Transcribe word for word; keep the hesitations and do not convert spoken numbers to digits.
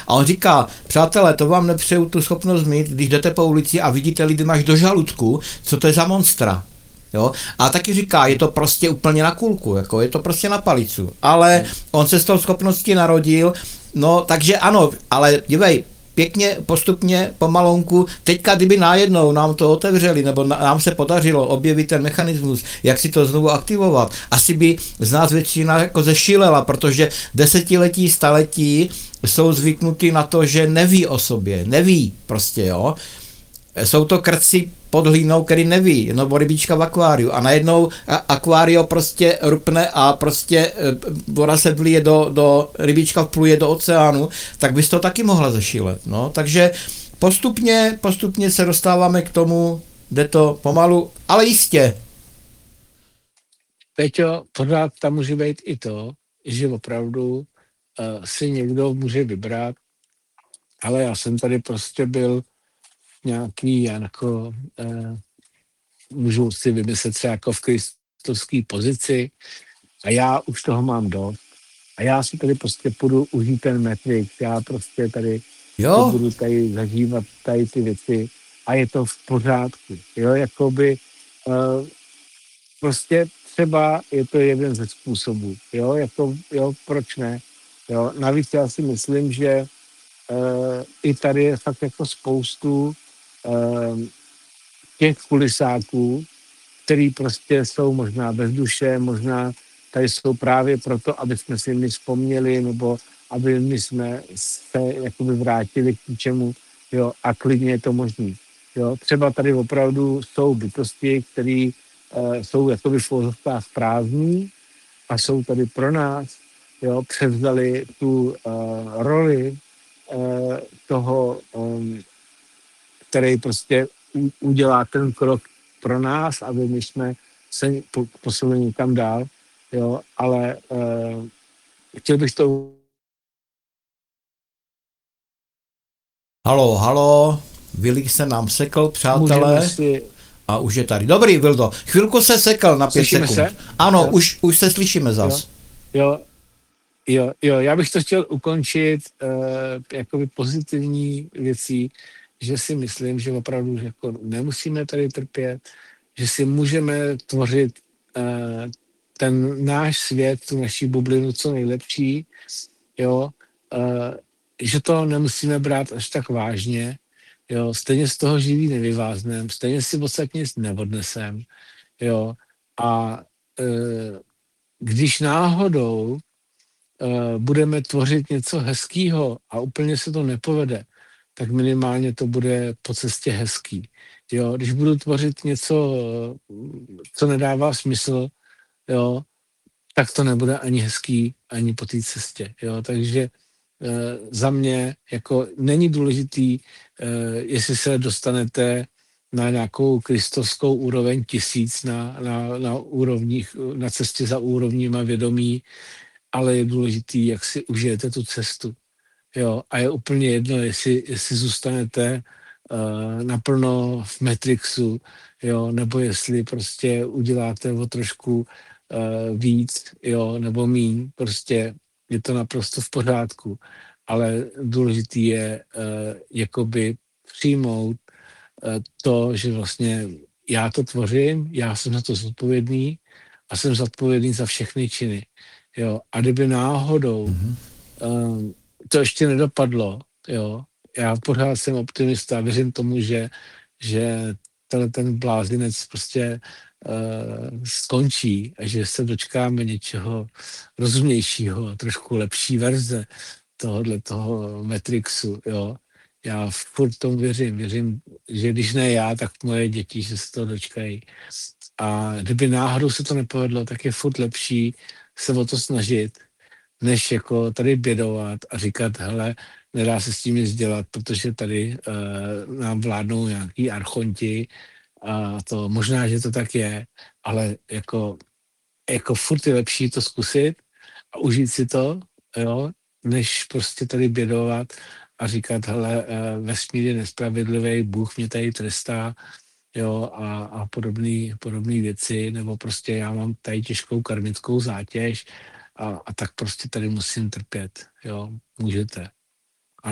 A on říká, přátelé, to vám nepřeju tu schopnost mít, když jdete po ulici a vidíte lidi až do žaludku, co to je za monstra. Jo? A taky říká, je to prostě úplně na kulku, jako je to prostě na palicu. Ale on se s tou schopností narodil, no takže ano, ale dívej, pěkně, postupně, pomalonku, teďka kdyby najednou nám to otevřeli, nebo nám se podařilo objevit ten mechanismus, jak si to znovu aktivovat, asi by z nás většina jako zešilela, protože desetiletí, staletí jsou zvyknutí na to, že neví o sobě, neví prostě, jo. Jsou to krci pod hlínou, který neví, nebo rybička v akváriu a najednou akvário prostě rupne a prostě voda se vlije do, do rybička vpluje do oceánu, tak bys to taky mohla zešílet, no, takže postupně, postupně se dostáváme k tomu, jde to pomalu, ale jistě. Peťo, pořád tam může být i to, že opravdu uh, si někdo může vybrat, ale já jsem tady prostě byl nějaký, jako, uh, můžu si vymyslet třeba jako v kristovské pozici a já už toho mám dost. A já si tady prostě půjdu užít ten Matrix, já prostě tady Jo. budu tady zažívat tady ty věci a je to v pořádku, jo, jakoby uh, prostě třeba je to jeden ze způsobů, jo, jako, jo, proč ne, jo, navíc já si myslím, že uh, i tady je fakt jako spoustu uh, těch kulisáků, který prostě jsou možná bez duše, možná tady jsou právě proto, aby jsme si my vzpomněli, nebo aby my jsme se jakoby vrátili k něčemu, jo, a klidně je to možný, jo. Třeba tady opravdu jsou bytosti, které uh, jsou jakoby v uvozovkách prázdní a jsou tady pro nás, jo, převzali tu uh, roli uh, toho, um, který prostě u, udělá ten krok pro nás, aby my jsme se po, posunuli někam dál, jo, ale uh, chtěl bych to... Halo, halo, Vilík se nám sekl, přátelé, si... a už je tady. Dobrý, Vildo, chvilku se sekl na pět Slyšíme sekund. Se? Ano, jo. už, už se slyšíme zas. Jo, jo, jo, jo, já bych to chtěl ukončit uh, jakoby pozitivní věcí, že si myslím, že opravdu jako nemusíme tady trpět, že si můžeme tvořit uh, ten náš svět, tu naši bublinu co nejlepší, jo, uh, že to nemusíme brát až tak vážně, jo, stejně z toho živý nevyváznem, stejně si podstatně nic neodnesem, jo, a uh, když náhodou uh, budeme tvořit něco hezkýho a úplně se to nepovede, tak minimálně to bude po cestě hezký. Jo, když budu tvořit něco, co nedává smysl, jo, tak to nebude ani hezký, ani po té cestě. Jo, takže e, za mě jako není důležitý, e, jestli se dostanete na nějakou kristovskou úroveň tisíc na, na, na úrovních, na cestě za úrovníma vědomí, ale je důležitý, jak si užijete tu cestu. Jo, a je úplně jedno, jestli, jestli zůstanete uh, naplno v Matrixu, jo, nebo jestli prostě uděláte o trošku uh, víc, jo, nebo míň, prostě je to naprosto v pořádku, ale důležitý je uh, jakoby přijmout uh, to, že vlastně já to tvořím, já jsem za to zodpovědný a jsem zodpovědný za všechny činy, jo, a kdyby náhodou mm-hmm. um, to ještě nedopadlo, jo. Já pořád jsem optimista, věřím tomu, že, že tenhle ten blázinec prostě uh, skončí a že se dočkáme něčeho rozumnějšího, trošku lepší verze tohohle toho Matrixu, jo. Já furt tomu věřím, věřím, že když ne já, tak moje děti, že se to dočkají. A kdyby náhodou se to nepovedlo, tak je furt lepší se o to snažit, než jako tady bědovat a říkat, hele, nedá se s tím nic dělat, protože tady uh, nám vládnou nějaký archonti a to možná, že to tak je, ale jako, jako furt je lepší to zkusit a užít si to, jo, než prostě tady bědovat a říkat, hele, uh, vesmír je nespravedlivý, Bůh mě tady trestá, jo, a, a podobné podobný věci, nebo prostě já mám tady těžkou karmickou zátěž, A, a tak prostě tady musím trpět, jo, můžete.